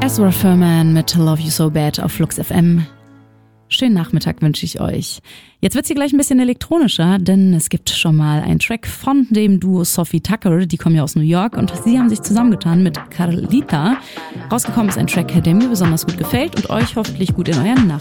Ezra Furman mit Love You So Bad auf Flux FM. Schönen Nachmittag wünsche ich euch. Jetzt wird's hier gleich ein bisschen elektronischer, denn es gibt schon mal einen Track von dem Duo Sophie Tucker, die kommen ja aus New York und sie haben sich zusammengetan mit Carlita. Rausgekommen ist ein Track, der mir besonders gut gefällt und euch hoffentlich gut in euren Nachmittag